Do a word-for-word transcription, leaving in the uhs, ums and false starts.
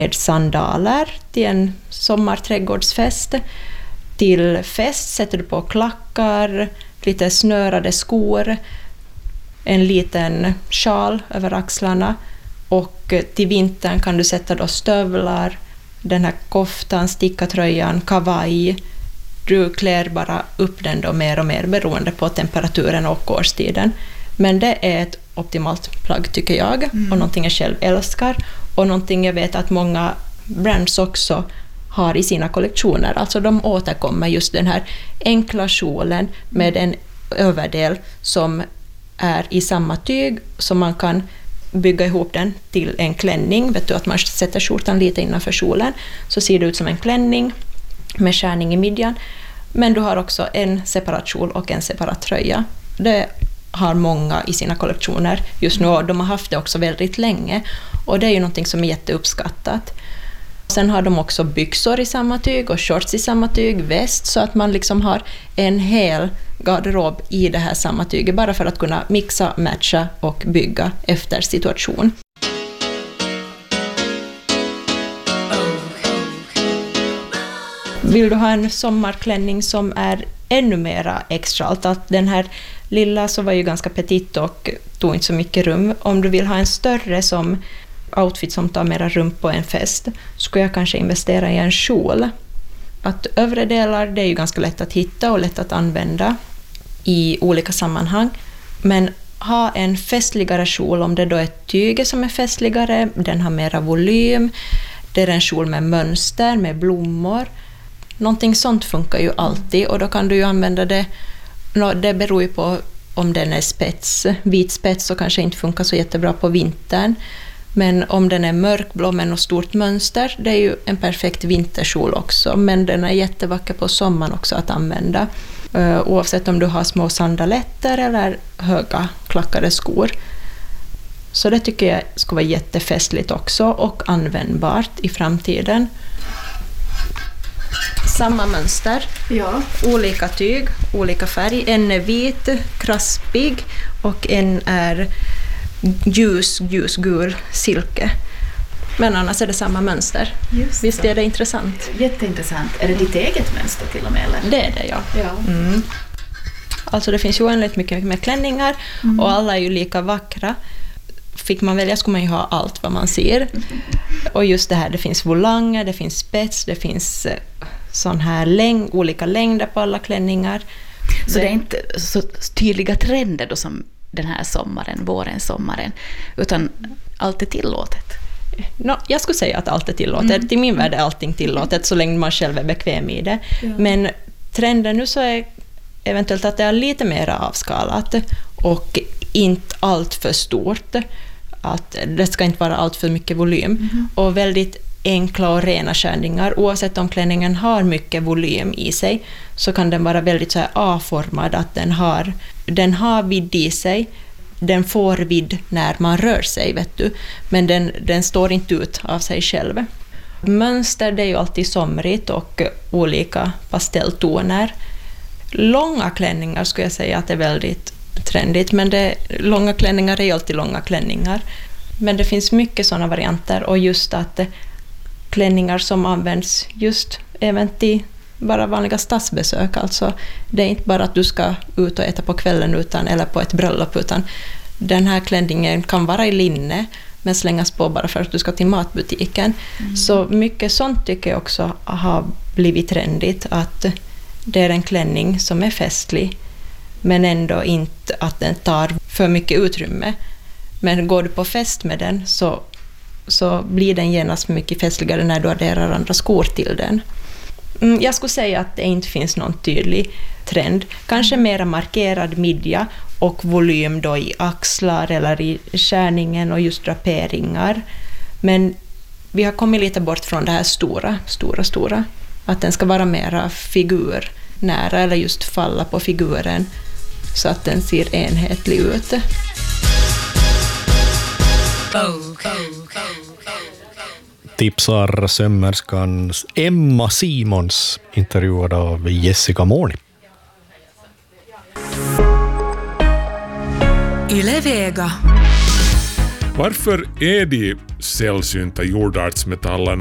med sandaler till en sommarträdgårdsfest. Till fest sätter du på klackar, lite snörade skor, en liten sjal över axlarna, och till vintern kan du sätta då stövlar, den här koftan, stickatröjan, kavaj. Du klär bara upp den då mer och mer beroende på temperaturen och årstiden. Men det är ett optimalt plagg tycker jag, mm. och någonting jag själv älskar, och någonting jag vet att många brands också har i sina kollektioner. Alltså de återkommer just den här enkla kjolen med en överdel som är i samma tyg, så man kan bygga ihop den till en klänning. Vet du, att man sätter skjortan lite innanför kjolen så ser det ut som en klänning med skärning i midjan. Men du har också en separat kjol och en separat tröja. Det har många i sina kollektioner just nu, och de har haft det också väldigt länge, och det är ju någonting som är jätteuppskattat. Sen har de också byxor i samma tyg och shorts i samma tyg, väst, så att man liksom har en hel garderob i det här samma tyget, bara för att kunna mixa, matcha och bygga efter situation. Vill du ha en sommarklänning som är ännu mera extra, allt att den här lilla så var ju ganska petit och tog inte så mycket rum. Om du vill ha en större som outfit som tar mera rum på en fest, skulle jag kanske investera i en kjol. Att övre delar, det är ju ganska lätt att hitta och lätt att använda i olika sammanhang. Men ha en festligare kjol, om det då är tyget som är festligare, den har mera volym, det är en kjol med mönster, med blommor. Någonting sånt funkar ju alltid, och då kan du ju använda det. Det beror ju på om den är spets. Vit spets så kanske inte funkar så jättebra på vintern. Men om den är mörkblå med något stort mönster, det är ju en perfekt vinterkjol också. Men den är jättevacker på sommaren också att använda. Uh, oavsett om du har små sandaletter eller höga klackade skor. Så det tycker jag ska vara jättefestligt också och användbart i framtiden. Samma mönster, ja. Olika tyg, olika färg. En är vit, kraspig, och en är ljus, ljusgul silke. Men annars är det samma mönster. Just Visst är det intressant? Jätteintressant. Är det ditt eget mönster till och med? Eller? Det är det, ja. ja. Mm. Alltså det finns ju oändligt mycket med klänningar, mm. och alla är ju lika vackra. Fick man välja skulle man ju ha allt vad man ser. Och just det här, det finns volanger, det finns spets, det finns sån här längd, olika längder på alla klänningar. Så det är inte så tydliga trender då som den här sommaren, våren, sommaren, utan allt är tillåtet? No, jag skulle säga att allt är tillåtet. Mm. Till min värld är allting tillåtet så länge man själv är bekväm i det. Ja. Men trenden nu så är eventuellt att det är lite mer avskalat och inte allt för stort. Att det ska inte vara allt för mycket volym. Mm. Och väldigt enkla och rena skärningar. Oavsett om klänningen har mycket volym i sig så kan den vara väldigt så här A-formad, att den har, den har vidd i sig. Den får vidd när man rör sig, vet du. Men den, den står inte ut av sig själv. Mönster, det är ju alltid somrigt och olika pastelltoner. Långa klänningar skulle jag säga att det är väldigt trendigt, men det, långa klänningar är ju alltid långa klänningar. Men det finns mycket sådana varianter, och just att klänningar som används just även till bara vanliga stadsbesök. Alltså det är inte bara att du ska ut och äta på kvällen utan, eller på ett bröllop, utan den här klänningen kan vara i linne men slängas på bara för att du ska till matbutiken. Mm. Så mycket sånt tycker jag också har blivit trendigt, att det är en klänning som är festlig men ändå inte att den tar för mycket utrymme. Men går du på fest med den så, så blir den genast mycket festligare när du adderar andra skor till den. Mm, jag skulle säga att det inte finns någon tydlig trend. Kanske mera markerad midja och volym då i axlar eller i skärningen och just draperingar. Men vi har kommit lite bort från det här stora, stora, stora. Att den ska vara mera figurnära eller just falla på figuren så att den ser enhetlig ut. Tipsar sömmerskan Emma Simons, intervjuad av Jessica Morni. Yle Vega. Varför är de sällsynta jordartsmetallerna